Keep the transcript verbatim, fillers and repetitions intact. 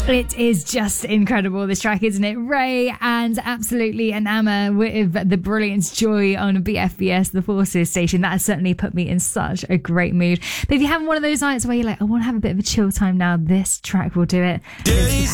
It is just incredible, this track, isn't it? Ray and absolutely Anama with the brilliant Joy on B F B S, the Forces station. That has certainly put me in such a great mood. But if you're having one of those nights where you're like, I want to have a bit of a chill time now, this track will do it.